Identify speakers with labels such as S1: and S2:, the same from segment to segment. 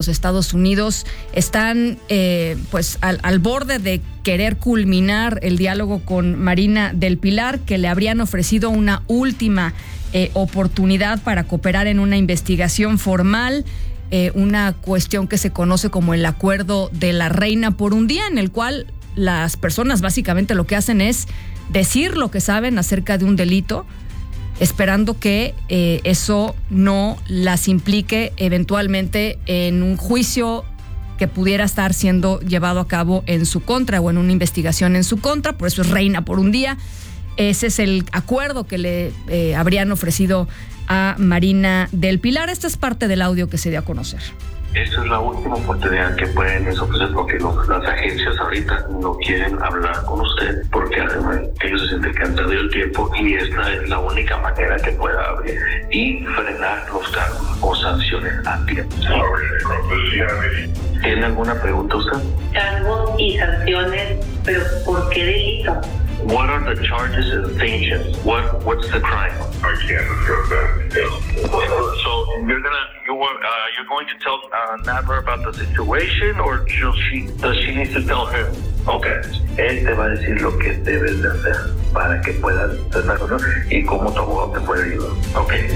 S1: los Estados Unidos están pues al borde de querer culminar el diálogo con Marina del Pilar, que le habrían ofrecido una última oportunidad para cooperar en una investigación formal, una cuestión que se conoce como el acuerdo de la reina por un día, en el cual las personas básicamente lo que hacen es decir lo que saben acerca de un delito, esperando que eso no las implique eventualmente en un juicio que pudiera estar siendo llevado a cabo en su contra o en una investigación en su contra. Por eso es reina por un día. Ese es el acuerdo que le habrían ofrecido a Marina del Pilar. Esta es parte del audio que se dio a conocer.
S2: Esta es la última oportunidad que pueden ofrecer, porque las agencias ahorita no quieren hablar con usted porque además ellos se sienten que han perdido el tiempo, y esta es la única manera que pueda abrir y frenar los cargos o sanciones a tiempo. ¿Tiene alguna pregunta usted?
S3: Cargos y sanciones, pero ¿por qué delito?
S2: What are the charges and sanctions? What's the crime?
S4: I can't discuss that.
S2: So you're going to tell Nadler about the situation, or does she need to tell him? Okay. Él te va a decir lo que debes de hacer para que puedas hacer la cosa y cómo tu abogado te puede ayudar. Okay.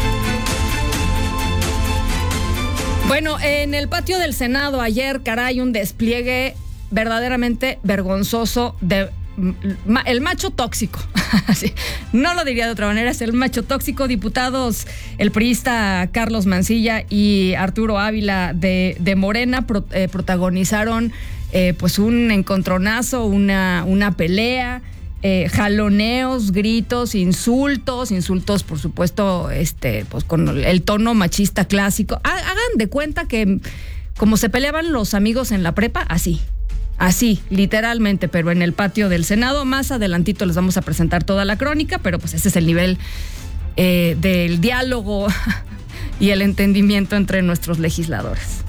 S1: Bueno, en el patio del Senado ayer, caray, un despliegue verdaderamente vergonzoso de el macho tóxico. No lo diría de otra manera, es el macho tóxico. Diputados, el priista Carlos Mancilla y Arturo Ávila de Morena protagonizaron pues un encontronazo, una pelea, jaloneos, gritos, insultos, por supuesto, pues con el tono machista clásico. Hagan de cuenta que como se peleaban los amigos en la prepa, así, literalmente, pero en el patio del Senado. Más adelantito les vamos a presentar toda la crónica, pero pues ese es el nivel del diálogo y el entendimiento entre nuestros legisladores.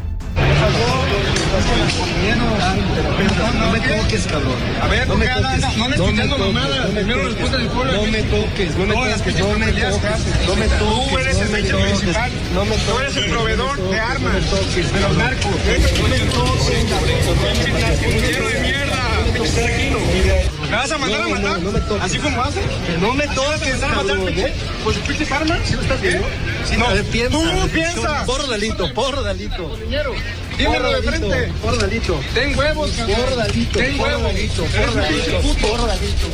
S5: No me toques, cabrón.
S6: A ver, no me toques. No me escuchando mamadas. Primero respuesta del pueblo.
S5: No me toques, no me toques.
S6: Tú eres el principal. Tú eres el proveedor de armas. De los narcos. No me toques. Puñero de mierda. ¿Me vas a mandar a matar?
S5: No me toques.
S6: ¿Así como haces?
S5: No me toques, cabrón.
S6: ¿Pues pinches armas? ¿Sí lo estás viendo?
S5: No,
S6: tú piensas.
S5: Por Dalito.
S6: Dímelo de frente.
S5: Por Dalito.
S6: Ten huevos, cabrón.
S5: Por Dalito.
S6: Ten huevos.
S5: Por Dalito.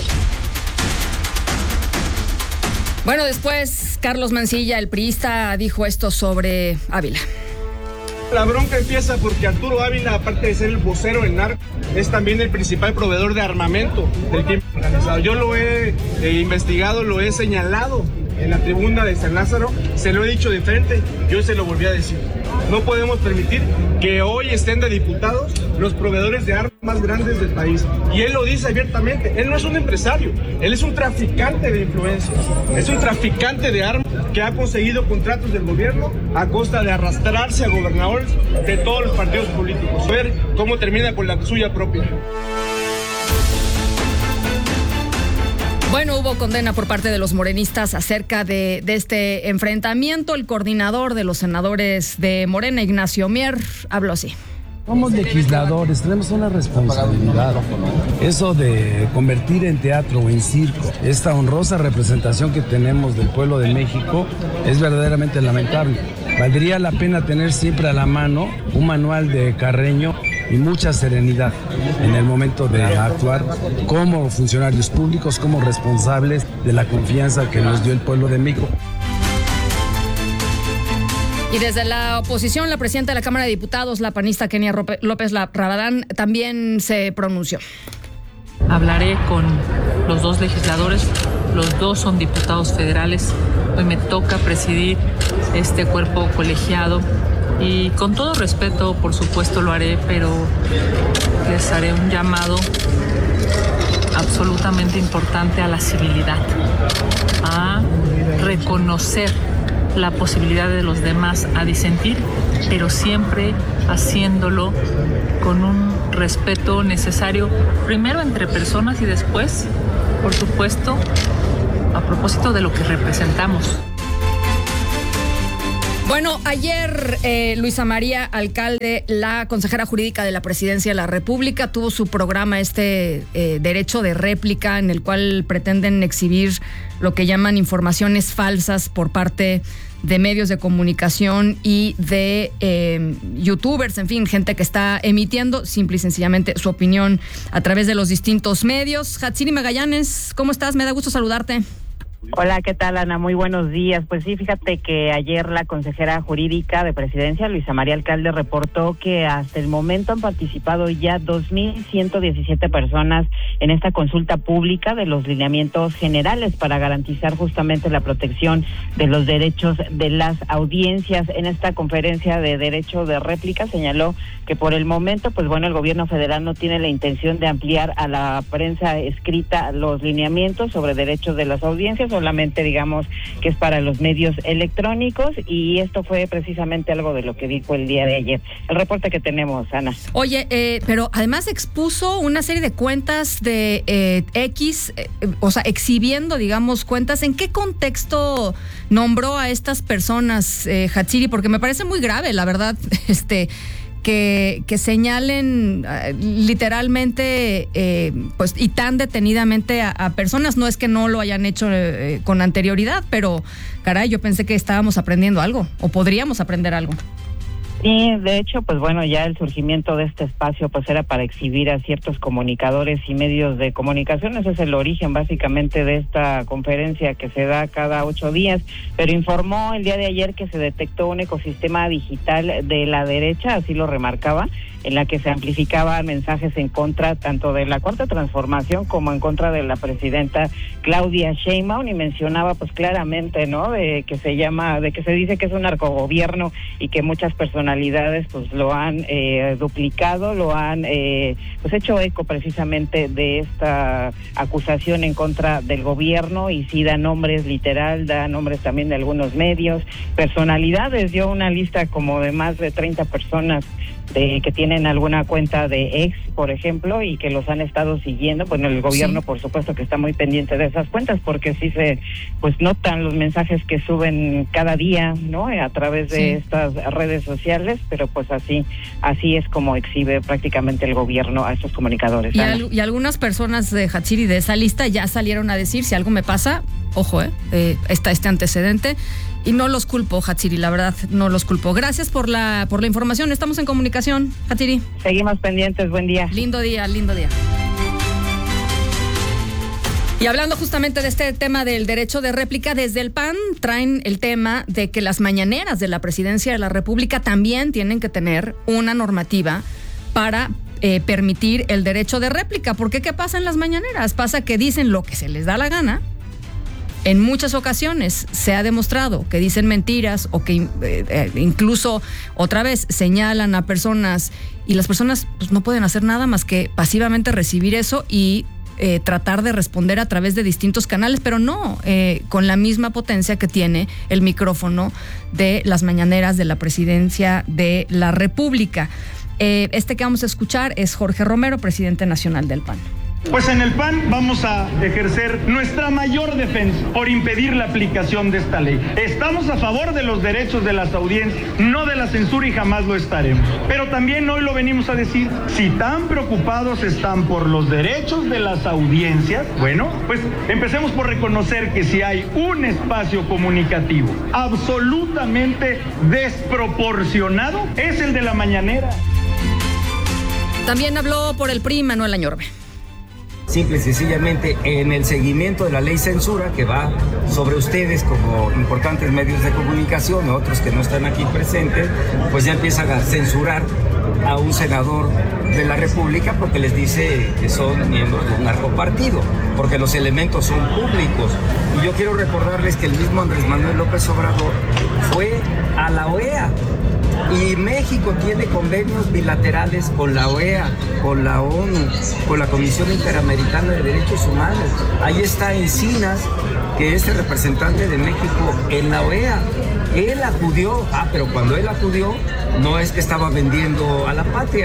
S1: Bueno, después Carlos Mancilla, el priista, dijo esto sobre Ávila.
S6: La bronca empieza porque Arturo Ávila, aparte de ser el vocero del narco, es también el principal proveedor de armamento del crimen organizado. Yo lo he investigado, lo he señalado en la tribuna de San Lázaro, se lo he dicho de frente, yo se lo volví a decir. No podemos permitir que hoy estén de diputados los proveedores de armas más grandes del país. Y él lo dice abiertamente, él no es un empresario, él es un traficante de influencias, es un traficante de armas que ha conseguido contratos del gobierno a costa de arrastrarse a gobernadores de todos los partidos políticos. A ver cómo termina con la suya propia.
S1: Bueno, hubo condena por parte de los morenistas acerca de este enfrentamiento. El coordinador de los senadores de Morena, Ignacio Mier, habló así.
S7: Somos legisladores, tenemos una responsabilidad. Eso de convertir en teatro o en circo esta honrosa representación que tenemos del pueblo de México es verdaderamente lamentable. Valdría la pena tener siempre a la mano un manual de Carreño y mucha serenidad en el momento de actuar como funcionarios públicos, como responsables de la confianza que nos dio el pueblo de México.
S1: Y desde la oposición, la presidenta de la Cámara de Diputados, la panista Kenia López Rabadán, también se pronunció.
S8: Hablaré con los dos legisladores, los dos son diputados federales. Hoy me toca presidir este cuerpo colegiado y con todo respeto, por supuesto lo haré, pero les haré un llamado absolutamente importante a la civilidad, a reconocer la posibilidad de los demás a disentir, pero siempre haciéndolo con un respeto necesario, primero entre personas y después, por supuesto, a propósito de lo que representamos.
S1: Bueno, ayer Luisa María Alcalde, la consejera jurídica de la Presidencia de la República, tuvo su programa derecho de réplica, en el cual pretenden exhibir lo que llaman informaciones falsas por parte de medios de comunicación y de youtubers, en fin, gente que está emitiendo simple y sencillamente su opinión a través de los distintos medios. Hatsiri Magallanes, ¿cómo estás? Me da gusto saludarte.
S9: Hola, ¿qué tal, Ana? Muy buenos días. Pues sí, fíjate que ayer la consejera jurídica de Presidencia, Luisa María Alcalde, reportó que hasta el momento han participado ya 2,117 personas en esta consulta pública de los lineamientos generales para garantizar justamente la protección de los derechos de las audiencias. En esta conferencia de derecho de réplica señaló que por el momento, pues bueno, el gobierno federal no tiene la intención de ampliar a la prensa escrita los lineamientos sobre derechos de las audiencias, solamente digamos que es para los medios electrónicos, y esto fue precisamente algo de lo que dijo el día de ayer. El reporte que tenemos, Ana.
S1: Oye, pero además expuso una serie de cuentas de X, o sea, exhibiendo, digamos, cuentas. ¿En qué contexto nombró a estas personas, Hatsiri? Porque me parece muy grave, la verdad, que señalen literalmente pues y tan detenidamente a personas. No es que no lo hayan hecho con anterioridad, pero caray, yo pensé que estábamos aprendiendo algo o podríamos aprender algo.
S9: Sí, de hecho, pues bueno, ya el surgimiento de este espacio pues era para exhibir a ciertos comunicadores y medios de comunicación. Ese es el origen básicamente de esta conferencia que se da cada 8 días, pero informó el día de ayer que se detectó un ecosistema digital de la derecha, así lo remarcaba, en la que se amplificaban mensajes en contra tanto de la Cuarta Transformación como en contra de la presidenta Claudia Sheinbaum, y mencionaba pues claramente, ¿no?, de que se dice que es un narcogobierno y que muchas personalidades pues lo han duplicado, lo han pues hecho eco precisamente de esta acusación en contra del gobierno, y sí da nombres literal, da nombres también de algunos medios, personalidades, dio una lista como de más de 30 personas que tienen alguna cuenta de ex, por ejemplo, y que los han estado siguiendo. Bueno, el gobierno, sí, por supuesto que está muy pendiente de esas cuentas, porque sí se pues notan los mensajes que suben cada día, ¿no?, a través de estas redes sociales, pero pues así es como exhibe prácticamente el gobierno a estos comunicadores.
S1: Y algunas personas de Hatsiri de esa lista ya salieron a decir: si algo me pasa, ojo, está este antecedente. Y no los culpo, Hatsiri, la verdad, no los culpo. Gracias por la información. Estamos en comunicación, Hatsiri.
S9: Seguimos pendientes. Buen día.
S1: Lindo día, lindo día. Y hablando justamente de este tema del derecho de réplica, desde el PAN traen el tema de que las mañaneras de la Presidencia de la República también tienen que tener una normativa para permitir el derecho de réplica. Porque ¿qué pasa en las mañaneras? Pasa que dicen lo que se les da la gana. En muchas ocasiones se ha demostrado que dicen mentiras o que incluso otra vez señalan a personas, y las personas pues no pueden hacer nada más que pasivamente recibir eso y tratar de responder a través de distintos canales, pero no con la misma potencia que tiene el micrófono de las mañaneras de la Presidencia de la República. Que vamos a escuchar es Jorge Romero, presidente nacional del PAN.
S10: Pues en el PAN vamos a ejercer nuestra mayor defensa por impedir la aplicación de esta ley. Estamos a favor de los derechos de las audiencias, no de la censura, y jamás lo estaremos. Pero también hoy lo venimos a decir: si tan preocupados están por los derechos de las audiencias, bueno, pues empecemos por reconocer que si hay un espacio comunicativo absolutamente desproporcionado, es el de la mañanera.
S1: También habló por el PRI Manuel Añorbe.
S11: Simple y sencillamente, en el seguimiento de la ley censura que va sobre ustedes como importantes medios de comunicación, otros que no están aquí presentes, pues ya empiezan a censurar a un senador de la República porque les dice que son miembros de un narcopartido, porque los elementos son públicos. Y yo quiero recordarles que el mismo Andrés Manuel López Obrador fue a la OEA. Y México tiene convenios bilaterales con la OEA, con la ONU, con la Comisión Interamericana de Derechos Humanos. Ahí está Encinas, que es el representante de México en la OEA. Él acudió, pero cuando él acudió, no es que estaba vendiendo a la patria.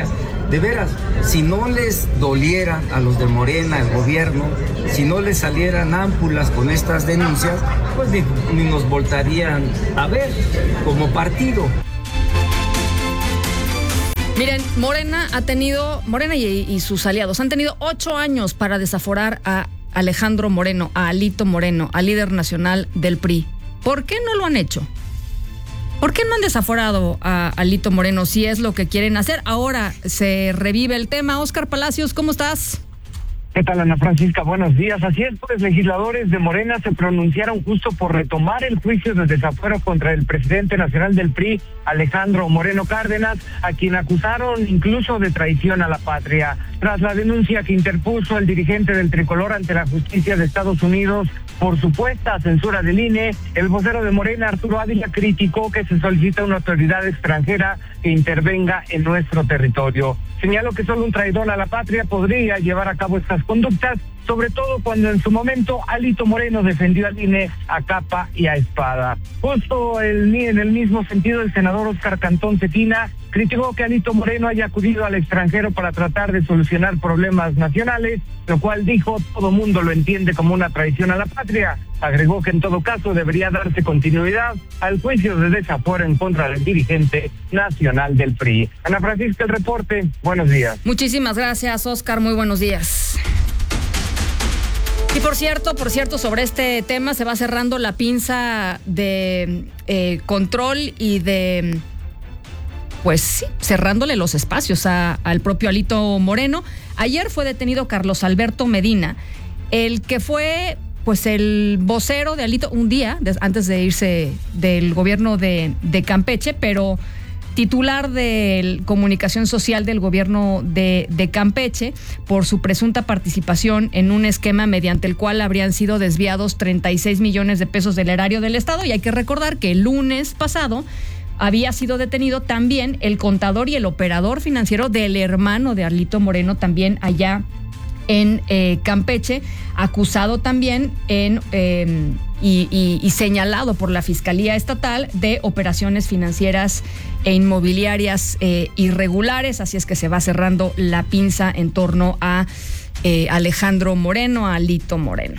S11: de veras, si no les doliera a los de Morena, el gobierno, si no les salieran ámpulas con estas denuncias, pues ni nos voltarían a ver como partido.
S1: Miren, Morena y sus aliados han tenido 8 años para desaforar a Alejandro Moreno, a Alito Moreno, al líder nacional del PRI. ¿Por qué no lo han hecho? ¿Por qué no han desaforado a Alito Moreno si es lo que quieren hacer? Ahora se revive el tema. Óscar Palacios, ¿cómo estás?
S12: ¿Qué tal, Ana Francisca? Buenos días. Así es, pues legisladores de Morena se pronunciaron justo por retomar el juicio de desafuero contra el presidente nacional del PRI, Alejandro Moreno Cárdenas, a quien acusaron incluso de traición a la patria. Tras la denuncia que interpuso el dirigente del tricolor ante la justicia de Estados Unidos por supuesta censura del INE, el vocero de Morena, Arturo Ávila, criticó que se solicita una autoridad extranjera que intervenga en nuestro territorio. Señaló que solo un traidor a la patria podría llevar a cabo estas conductas, sobre todo cuando en su momento Alito Moreno defendió al INE a capa y a espada. Justo en el mismo sentido, el senador Óscar Cantón Cetina criticó que Alito Moreno haya acudido al extranjero para tratar de solucionar problemas nacionales, lo cual dijo todo mundo lo entiende como una traición a la patria. Agregó que en todo caso debería darse continuidad al juicio de desafuero en contra del dirigente nacional del PRI. Ana Francisca, el reporte. Buenos días.
S1: Muchísimas gracias, Óscar. Muy buenos días. Y por cierto, sobre este tema se va cerrando la pinza de control y de, pues sí, cerrándole los espacios al propio Alito Moreno. Ayer fue detenido Carlos Alberto Medina, el que fue pues el vocero de Alito un día antes de irse del gobierno de Campeche, pero titular de comunicación social del gobierno de Campeche por su presunta participación en un esquema mediante el cual habrían sido desviados 36 millones de pesos del erario del Estado. Y hay que recordar que el lunes pasado había sido detenido también el contador y el operador financiero del hermano de Alito Moreno, también allá en Campeche, acusado también y señalado por la Fiscalía Estatal de operaciones financieras e inmobiliarias irregulares. Así es que se va cerrando la pinza en torno a Alejandro Moreno, a Alito Moreno.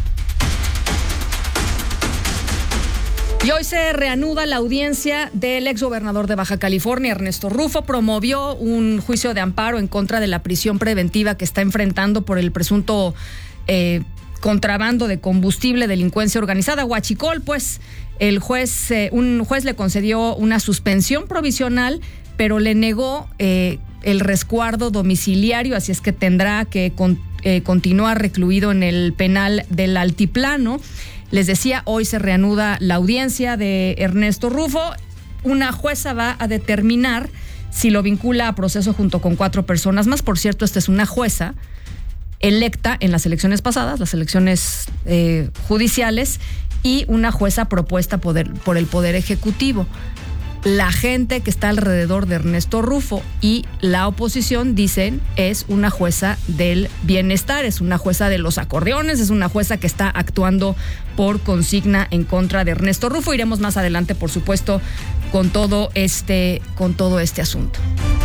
S1: Y hoy se reanuda la audiencia del exgobernador de Baja California, Ernesto Rufo. Promovió un juicio de amparo en contra de la prisión preventiva que está enfrentando por el presunto contrabando de combustible, delincuencia organizada, huachicol. Pues un juez le concedió una suspensión provisional, pero le negó el resguardo domiciliario, así es que tendrá que continuar recluido en el penal del Altiplano. Les decía, hoy se reanuda la audiencia de Ernesto Rufo. Una jueza va a determinar si lo vincula a proceso junto con 4 personas más. Por cierto, esta es una jueza electa en las elecciones pasadas, las elecciones judiciales, y una jueza propuesta por el Poder Ejecutivo. La gente que está alrededor de Ernesto Rufo y la oposición dicen es una jueza del bienestar, es una jueza de los acordeones, es una jueza que está actuando por consigna en contra de Ernesto Rufo. Iremos más adelante, por supuesto, con todo este asunto.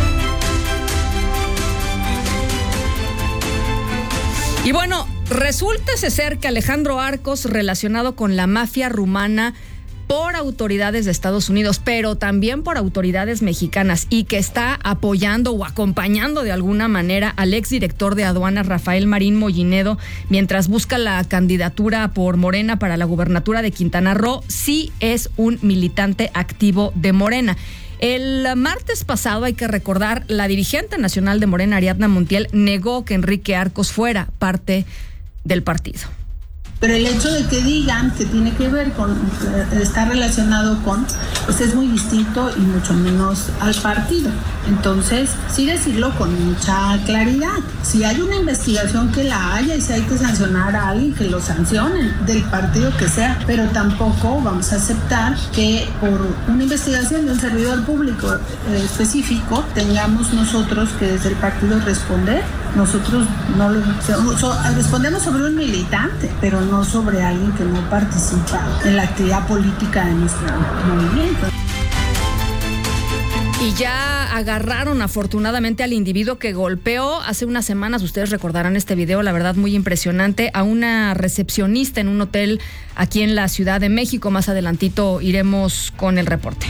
S1: Y bueno, resulta ser que Alejandro Arcos, relacionado con la mafia rumana por autoridades de Estados Unidos, pero también por autoridades mexicanas, y que está apoyando o acompañando de alguna manera al exdirector de aduanas, Rafael Marín Mollinedo, mientras busca la candidatura por Morena para la gubernatura de Quintana Roo, sí es un militante activo de Morena. El martes pasado, hay que recordar, la dirigente nacional de Morena, Ariadna Montiel, negó que Enrique Arcos fuera parte del partido.
S13: Pero el hecho de que digan que tiene que ver con, está relacionado con, pues es muy distinto y mucho menos al partido. Entonces, sí decirlo con mucha claridad. Si hay una investigación, que la haya, y si hay que sancionar a alguien, que lo sancionen, del partido que sea. Pero tampoco vamos a aceptar que por una investigación de un servidor público específico tengamos nosotros que desde el partido responder. Nosotros no respondemos sobre un militante, pero no sobre alguien que no participa en la actividad política de nuestro movimiento.
S1: Y ya agarraron afortunadamente al individuo que golpeó hace unas semanas, ustedes recordarán este video, la verdad muy impresionante, a una recepcionista en un hotel aquí en la Ciudad de México. Más adelantito iremos con el reporte.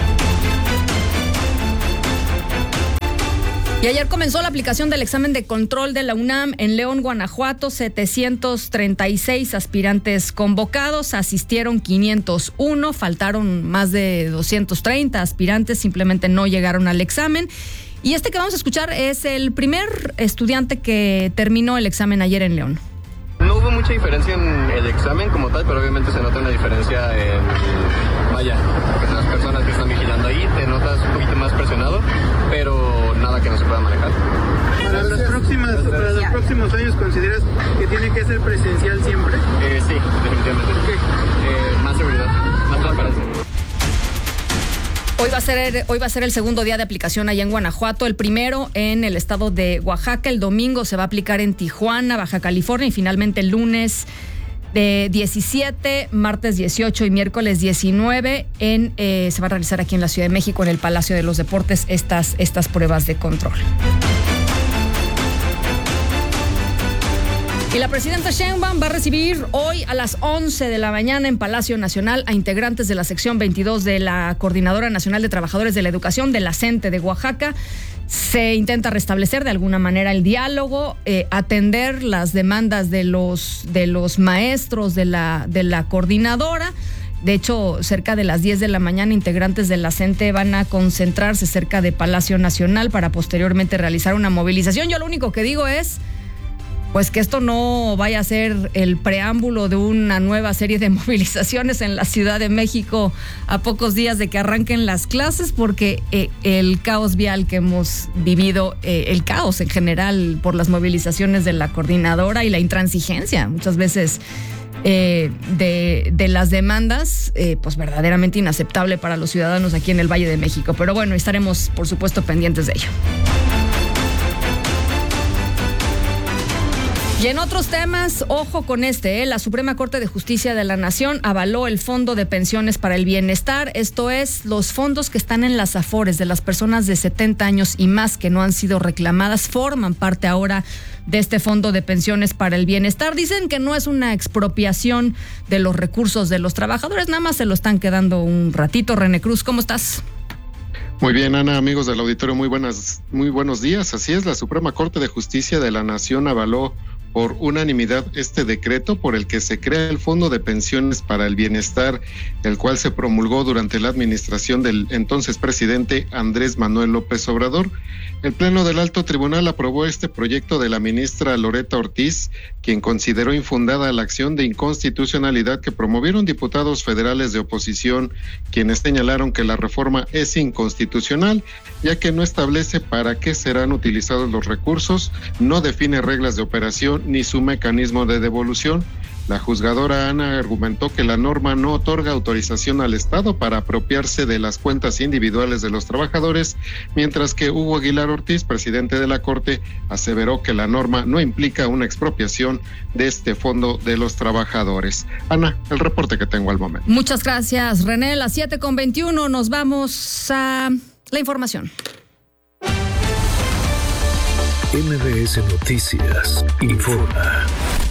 S1: Y ayer comenzó la aplicación del examen de control de la UNAM en León, Guanajuato. 736 aspirantes convocados, asistieron 501, faltaron más de 230 aspirantes, simplemente no llegaron al examen. Y este que vamos a escuchar es el primer estudiante que terminó el examen ayer en León.
S14: No hubo mucha diferencia en el examen como tal, pero obviamente se nota una diferencia en, las personas que están vigilando ahí, te notas un poquito más presionado, pero nada que no se pueda manejar.
S15: Para los próximos años, ¿consideras que tiene que ser presencial siempre?
S14: Sí, definitivamente.
S15: ¿Por qué?
S14: Más seguridad, más transparencia.
S1: Hoy va a ser el segundo día de aplicación allá en Guanajuato, el primero en el estado de Oaxaca. El domingo se va a aplicar en Tijuana, Baja California, y finalmente el lunes de 17, martes 18 y miércoles 19 se va a realizar aquí en la Ciudad de México, en el Palacio de los Deportes, estas pruebas de control. Y la presidenta Sheinbaum va a recibir hoy a las 11 de la mañana en Palacio Nacional a integrantes de la sección 22 de la Coordinadora Nacional de Trabajadores de la Educación de la CENTE de Oaxaca. Se intenta restablecer de alguna manera el diálogo, atender las demandas de los maestros de la coordinadora. De hecho, cerca de las 10 de la mañana, integrantes de la CENTE van a concentrarse cerca de Palacio Nacional para posteriormente realizar una movilización. Yo lo único que digo es pues que esto no vaya a ser el preámbulo de una nueva serie de movilizaciones en la Ciudad de México a pocos días de que arranquen las clases, porque el caos vial que hemos vivido, el caos en general por las movilizaciones de la coordinadora y la intransigencia muchas veces de las demandas, pues verdaderamente inaceptable para los ciudadanos aquí en el Valle de México. Pero bueno, estaremos por supuesto pendientes de ello. Y en otros temas, ojo con la Suprema Corte de Justicia de la Nación avaló el Fondo de Pensiones para el Bienestar, esto es, los fondos que están en las AFORES de las personas de 70 años y más que no han sido reclamadas, forman parte ahora de este Fondo de Pensiones para el Bienestar. Dicen que no es una expropiación de los recursos de los trabajadores, nada más se lo están quedando un ratito. René Cruz, ¿cómo estás?
S16: Muy bien, Ana, amigos del auditorio, muy buenos días. Así es, la Suprema Corte de Justicia de la Nación avaló por unanimidad este decreto por el que se crea el Fondo de Pensiones para el Bienestar, el cual se promulgó durante la administración del entonces presidente Andrés Manuel López Obrador. El Pleno del Alto Tribunal aprobó este proyecto de la ministra Loretta Ortiz, quien consideró infundada la acción de inconstitucionalidad que promovieron diputados federales de oposición, quienes señalaron que la reforma es inconstitucional, ya que no establece para qué serán utilizados los recursos, no define reglas de operación ni su mecanismo de devolución. La juzgadora Ana argumentó que la norma no otorga autorización al Estado para apropiarse de las cuentas individuales de los trabajadores, mientras que Hugo Aguilar Ortiz, presidente de la Corte, aseveró que la norma no implica una expropiación de este fondo de los trabajadores. Ana, el reporte que tengo al momento.
S1: Muchas gracias, René. Las 7:21 nos vamos a la información.
S17: MBS Noticias informa.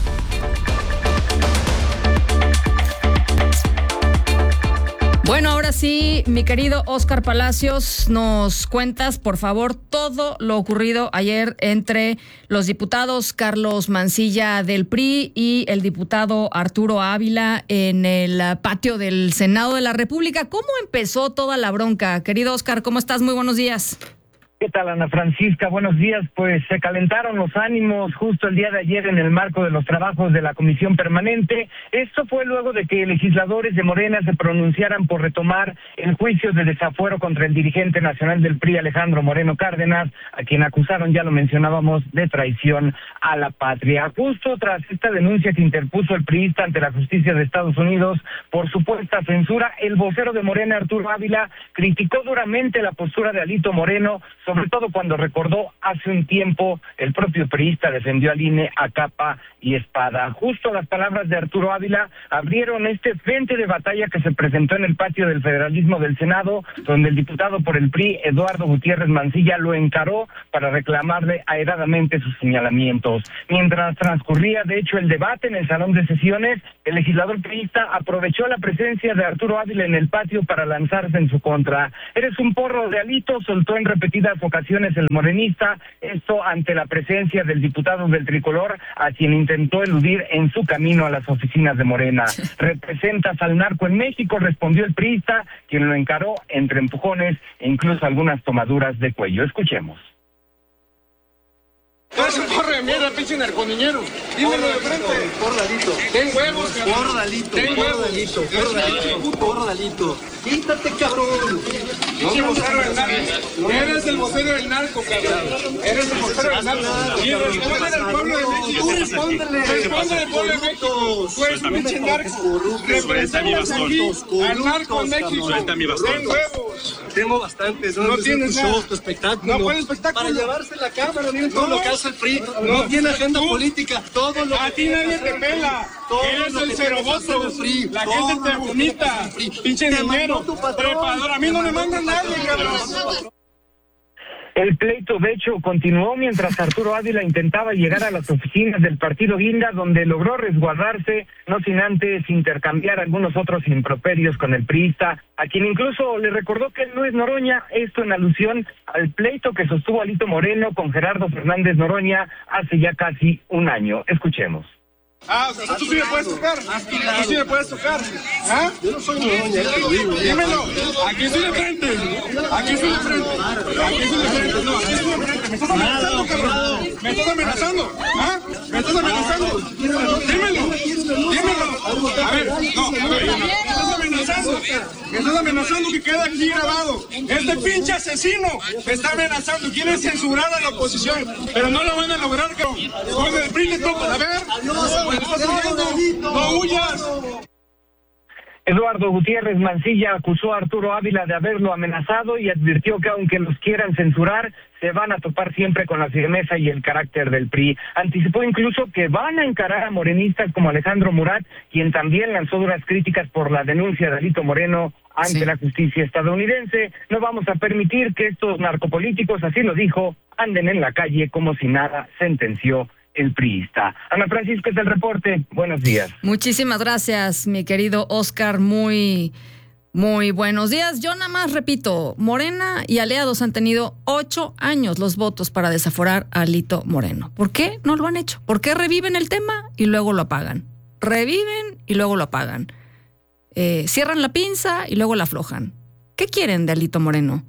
S1: Bueno, ahora sí, mi querido Óscar Palacios, nos cuentas, por favor, todo lo ocurrido ayer entre los diputados Carlos Mancilla del PRI y el diputado Arturo Ávila en el patio del Senado de la República. ¿Cómo empezó toda la bronca? Querido Óscar, ¿cómo estás? Muy buenos días.
S12: ¿Qué tal, Ana Francisca? Buenos días. Pues se calentaron los ánimos justo el día de ayer en el marco de los trabajos de la Comisión Permanente. Esto fue luego de que legisladores de Morena se pronunciaran por retomar el juicio de desafuero contra el dirigente nacional del PRI, Alejandro Moreno Cárdenas, a quien acusaron, ya lo mencionábamos, de traición a la patria. Justo tras esta denuncia que interpuso el priista ante la justicia de Estados Unidos por supuesta censura, el vocero de Morena, Arturo Ávila, criticó duramente la postura de Alito Moreno sobre todo cuando recordó hace un tiempo el propio priista defendió al INE a capa y espada. Justo las palabras de Arturo Ávila abrieron este frente de batalla que se presentó en el patio del Federalismo del Senado, donde el diputado por el PRI, Eduardo Gutiérrez Mancilla, lo encaró para reclamarle airadamente sus señalamientos. Mientras transcurría, de hecho, el debate en el salón de sesiones, el legislador priista aprovechó la presencia de Arturo Ávila en el patio para lanzarse en su contra. Eres un porro de Alito, soltó en repetidas ocasiones el morenista, esto ante la presencia del diputado del Tricolor, a quien intentó eludir en su camino a las oficinas de Morena. ¿Representas al narco en México?, respondió el priista, quien lo encaró entre empujones e incluso algunas tomaduras de cuello. Escuchemos.
S6: Tú eres un porro de mierda, pinche narconiñero. Dímelo de frente.
S5: Porradito.
S6: Ten huevos, cabrón.
S5: Porradito.
S6: Ten huevos.
S5: Porradito. Quítate, cabrón.
S6: Pinche vocero del narco. Eres el vocero del narco, cabrón. Eres el vocero del narco. Y responde al pueblo de México.
S5: Tú respóndele.
S6: Responde al pueblo de México. Tú eres un pinche narco. Representas aquí al narco en México.
S5: Suelta mi bastón.
S6: Ten huevos.
S5: Tengo bastantes.
S6: No tienes
S5: tu
S6: nada.
S5: show, tu espectáculo.
S6: No, ¿cuál espectáculo?
S5: Para llevarse la cámara, miren todo lo que hace el PRI. No tiene agenda política. Todo lo
S6: a ti nadie te pela. Eres el ceroboso. La gente te vomita. Pinche dinero. Trepador. A mí no me mandan nadie, cabrón.
S12: El pleito, de hecho, continuó mientras Arturo Ávila intentaba llegar a las oficinas del partido Guinda, donde logró resguardarse, no sin antes intercambiar algunos otros improperios con el priista, a quien incluso le recordó que él no es Noroña, esto en alusión al pleito que sostuvo Alito Moreno con Gerardo Fernández Noroña hace ya casi un año. Escuchemos.
S6: O sea, tú sí me puedes tocar. Tú sí me puedes tocar. ¿Ah?
S5: Yo no soy Noroña, te lo digo.
S6: Dímelo. Aquí estoy de frente. Aquí estoy de frente. Aquí estoy de frente. No, aquí estoy de frente. Me estás amenazando, cabrón. Me estás amenazando. ¿Ah? Me estás amenazando. Dímelo. Dímelo. A ver, no, a ver. Me estás amenazando. Me estás amenazando que queda aquí grabado. Este pinche asesino me está amenazando. Quiere censurar a la oposición. Pero no lo van a lograr, cabrón. Con el PRI le toca. A ver. ¡No huyas!
S12: Eduardo Gutiérrez Mancilla acusó a Arturo Ávila de haberlo amenazado y advirtió que aunque los quieran censurar, se van a topar siempre con la firmeza y el carácter del PRI. Anticipó incluso que van a encarar a morenistas como Alejandro Murat, quien también lanzó duras críticas por la denuncia de Alito Moreno ante la justicia estadounidense. No vamos a permitir que estos narcopolíticos, así lo dijo, anden en la calle como si nada, sentenció el priista. Ana Francisca, es el reporte. Buenos días.
S1: Muchísimas gracias, mi querido Oscar. Muy buenos días. Yo nada más repito, Morena y aliados han tenido 8 años los votos para desaforar a Alito Moreno. ¿Por qué no lo han hecho? ¿Por qué reviven el tema y luego lo apagan? Reviven y luego lo apagan. Cierran la pinza y luego la aflojan. ¿Qué quieren de Alito Moreno?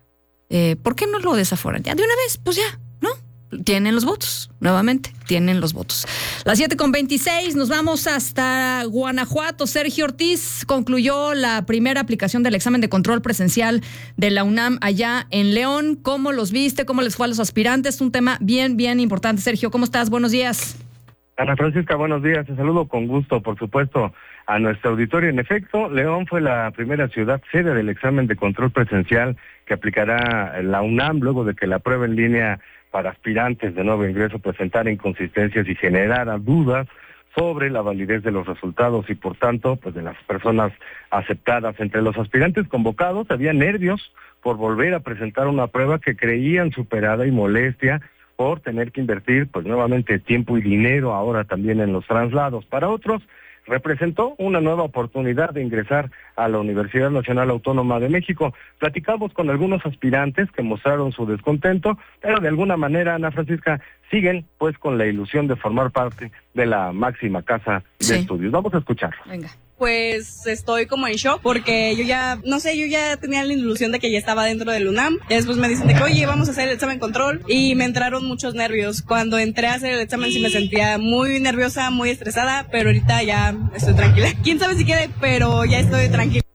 S1: ¿Por qué no lo desaforan? Ya de una vez, pues ya, ¿no? Tienen los votos, nuevamente, tienen los votos. Las 7:26, nos vamos hasta Guanajuato. Sergio Ortiz concluyó la primera aplicación del examen de control presencial de la UNAM allá en León. ¿Cómo los viste? ¿Cómo les fue a los aspirantes? Un tema bien importante. Sergio, ¿cómo estás? Buenos días.
S18: Ana Francisca, buenos días. Te saludo con gusto, por supuesto, a nuestro auditorio. En efecto, León fue la primera ciudad sede del examen de control presencial que aplicará la UNAM luego de que la prueba en línea para aspirantes de nuevo ingreso presentara inconsistencias y generara dudas sobre la validez de los resultados y, por tanto, pues de las personas aceptadas. Entre los aspirantes convocados había nervios por volver a presentar una prueba que creían superada y molestia por tener que invertir, pues nuevamente, tiempo y dinero ahora también en los traslados. Para otros, representó una nueva oportunidad de ingresar a la Universidad Nacional Autónoma de México. Platicamos con algunos aspirantes que mostraron su descontento, pero de alguna manera, Ana Francisca, siguen pues con la ilusión de formar parte de la máxima casa de estudios. Vamos a escuchar.
S1: Venga.
S19: Pues estoy como en shock porque yo ya tenía la ilusión de que ya estaba dentro del UNAM. Y después me dicen de que, oye, vamos a hacer el examen control, y me entraron muchos nervios. Cuando entré a hacer el examen sí me sentía muy nerviosa, muy estresada, pero ahorita ya estoy tranquila. Quién sabe si quede, pero ya estoy tranquila.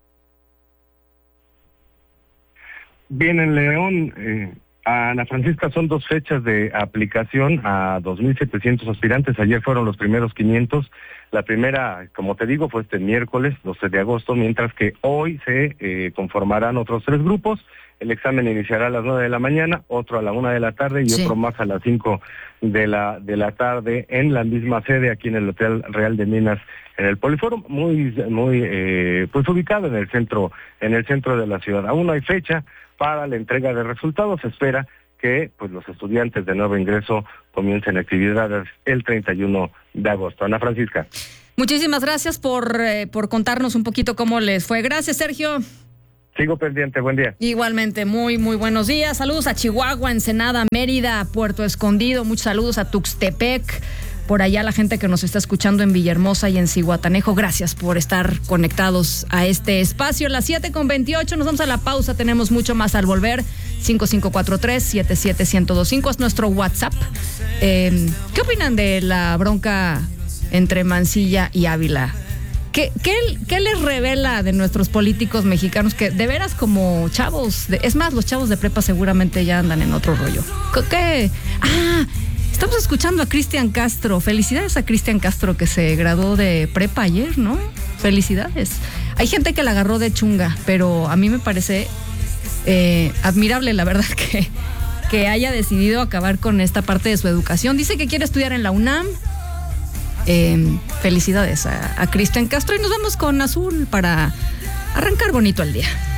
S18: Bien, en León, Ana Francisca, son 2 fechas de aplicación a 2,700 aspirantes. Ayer fueron los primeros 500. La primera, como te digo, fue este miércoles, 12 de agosto, mientras que hoy se conformarán otros 3 grupos. El examen iniciará a las 9 de la mañana, otro a la 1 de la tarde y otro más a las 5 de la tarde en la misma sede aquí en el Hotel Real de Minas, en el Poliforum, muy pues ubicado en el centro de la ciudad. Aún no hay fecha para la entrega de resultados. Se espera que pues los estudiantes de nuevo ingreso comiencen actividades el 31 de agosto. Ana Francisca.
S1: Muchísimas gracias por contarnos un poquito cómo les fue. Gracias, Sergio.
S18: Sigo pendiente, buen día.
S1: Igualmente, muy buenos días. Saludos a Chihuahua, Ensenada, Mérida, Puerto Escondido. Muchos saludos a Tuxtepec. Por allá la gente que nos está escuchando en Villahermosa y en Zihuatanejo. Gracias por estar conectados a este espacio. Las 7:28, nos vamos a la pausa. Tenemos mucho más al volver. 5543-77125 es nuestro WhatsApp. ¿Qué opinan de la bronca entre Mancilla y Ávila? ¿Qué les revela de nuestros políticos mexicanos que de veras como chavos, es más, los chavos de prepa seguramente ya andan en otro rollo? ¿Qué? Estamos escuchando a Cristian Castro. Felicidades a Cristian Castro que se graduó de prepa ayer, ¿no? Felicidades. Hay gente que la agarró de chunga, pero a mí me parece admirable, la verdad, que haya decidido acabar con esta parte de su educación. Dice que quiere estudiar en la UNAM. Felicidades a Cristian Castro y nos vamos con Azul para arrancar bonito el día.